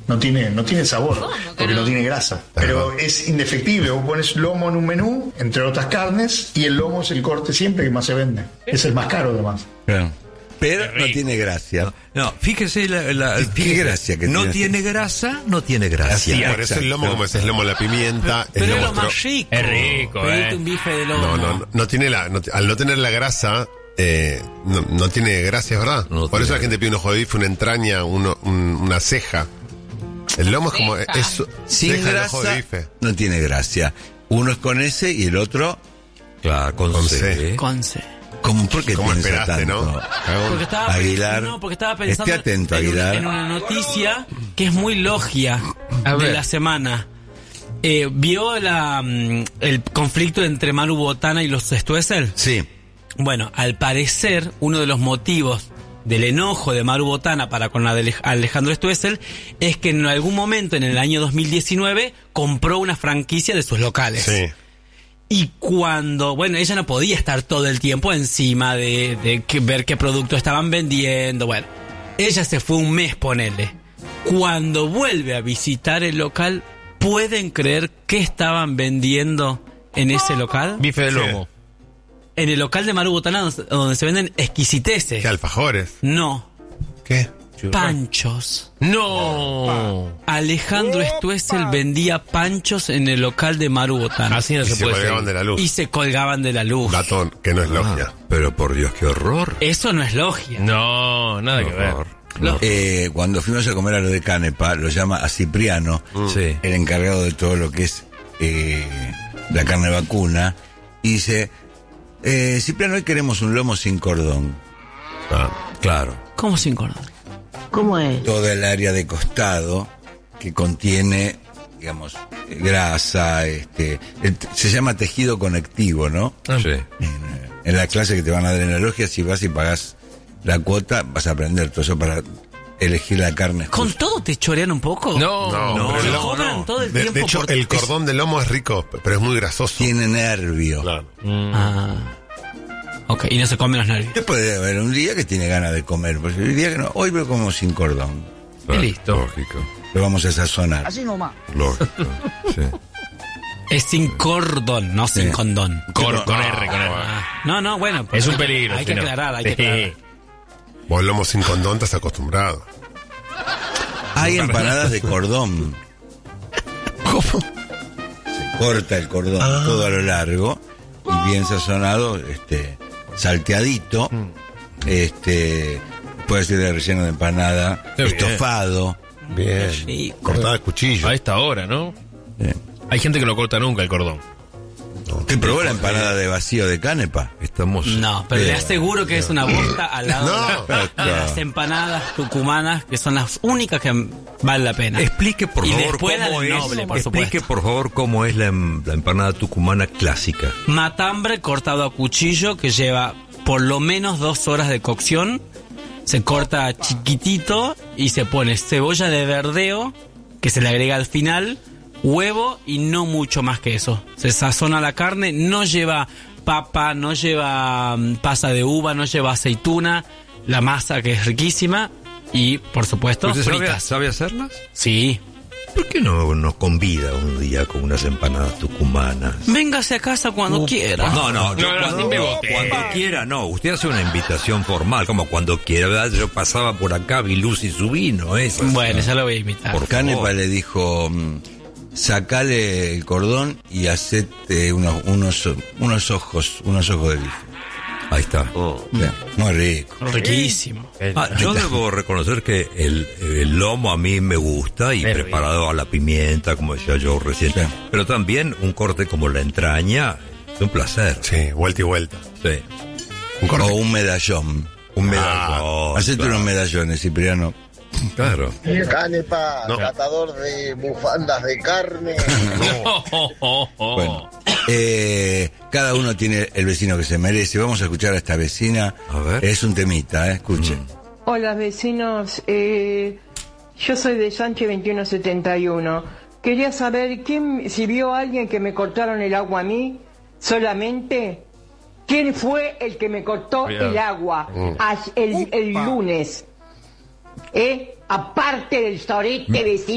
no tiene sabor, porque no tiene grasa. Pero es indefectible. Vos pones lomo en un menú, entre otras carnes, y el lomo es el corte siempre que más se vende. Es el más caro, además. Claro. Pero no tiene gracia. No, fíjese ¿Qué gracia que no tiene? No tiene gracia. Sí, por eso el lomo, como es el lomo, la pimienta, Pero el es lomo lo más rico. Es rico, Pedite un bife de lomo. no tiene al no tener la grasa, no tiene gracia, es verdad. No por eso tiene. la gente pide un ojo de bife, una entraña, una ceja. El lomo es como eso, Sin ceja del ojo de grasa bife. no tiene gracia. Uno es con S y el otro Claro, con Con C. C. Con C. ¿por qué Como piensa esperaste, tanto? ¿no? Porque estaba, Aguilar, porque estaba pensando esté atento, Aguilar. en una noticia que es muy logia A de ver. la semana. ¿Vio el conflicto entre Maru Botana y los Stoessel? Sí. Bueno, al parecer, uno de los motivos del enojo de Maru Botana para con Alejandro Stoessel es que en algún momento, en el año 2019, compró una franquicia de sus locales. Sí. Y cuando, bueno, ella no podía estar todo el tiempo encima de ver qué producto estaban vendiendo, bueno, ella se fue un mes, ponele. Cuando vuelve a visitar el local, ¿pueden creer qué estaban vendiendo en ese local? Bife de lomo. En el local de Maru Botana, donde se venden exquisiteces. ¿Qué alfajores? No, ¿Qué? panchos. No. Alejandro Stoessel vendía panchos en el local de Maru Botana. Así no Y se se puede colgaban de ser. la luz. Y se colgaban de la luz. Gatón, que no es logia. Pero por Dios, qué horror. Eso no es logia. No, nada que ver. Horror. Cuando fuimos a comer a lo de Canepa, lo llama a Cipriano, Sí. el encargado de todo lo que es la carne vacuna, y dice, Cipriano, hoy queremos un lomo sin cordón. Claro. ¿Cómo sin cordón? ¿Cómo es? Toda el área de costado que contiene, digamos, grasa, se llama tejido conectivo, ¿no? Sí. En la clase que te van a dar en la logia, si vas y pagás la cuota, vas a aprender todo eso para elegir la carne. ¿Con todo te chorean un poco? No. pero Se el lomo cobran todo el De tiempo hecho, por- el cordón de lomo es rico, pero es muy grasoso. Tiene nervio. Claro. Ah. Ok, y no se comen los nervios. Te puede haber un día que tiene ganas de comer, porque el día que no, hoy lo como sin cordón. Y listo. Lógico. Lo vamos a sazonar. Así nomás. Lógico. Sí. Es sin cordón, no sin Sí. condón. Con R, con R. Ah, no, bueno. Es un peligro. Hay si que no. aclarar, hay que Sí. aclarar. Vos lomo sin condón estás acostumbrado. Hay empanadas de cordón. ¿Cómo? Se corta el cordón todo a lo largo y bien sazonado, salteadito, puede ser de relleno de empanada, Qué bien. estofado. Bien. Sí. Cortada de cuchillo. A esta hora, ¿no? Bien. Hay gente que no corta nunca el cordón. ¿Te probó la empanada de vacío de Canepa? Estamos. No, pero le aseguro que es una bosta al lado No. de las empanadas tucumanas, que son las únicas que valen la pena. Explique por Y favor después la cómo del es. Noble, por Explique supuesto. por favor cómo es la empanada tucumana clásica. Matambre cortado a cuchillo que lleva por lo menos 2 horas de cocción. Se corta chiquitito y se pone cebolla de verdeo que se le agrega al final, huevo y no mucho más que eso. Se sazona la carne, no lleva papa, no lleva pasa de uva, no lleva aceituna, la masa que es riquísima y por supuesto ¿Usted fritas. sabe hacerlas? Sí. ¿Por qué no nos convida un día con unas empanadas tucumanas? Véngase a casa cuando quiera. No, sin bebote. cuando quiera, no. Usted hace una invitación formal, como cuando quiera, ¿verdad? Yo pasaba por acá, vi luz y su vino, eso. Bueno, ya lo voy a imitar. Por Canepa favor. le dijo, sacale el cordón y hacete unos ojos de bife. Ahí está. Bien, muy rico. Riquísimo. Yo debo reconocer que el lomo a mí me gusta y Es preparado a la pimienta, como decía yo recién. Sí. Pero también un corte como la entraña es un placer. Sí, vuelta y vuelta. Sí. Un corte. O un medallón. Un medallón. Hacete claro. unos medallones, Cipriano. Claro. Canepa, No. catador de bufandas de carne. Bueno, cada uno tiene el vecino que se merece. Vamos a escuchar a esta vecina. A ver. Es un temita, escuchen. Hola vecinos, yo soy de Sánchez 2171. Quería saber si vio a alguien que me cortaron el agua a mí, solamente. ¿Quién fue el que me cortó Cuidado. el agua el lunes? Aparte del sorete vecino.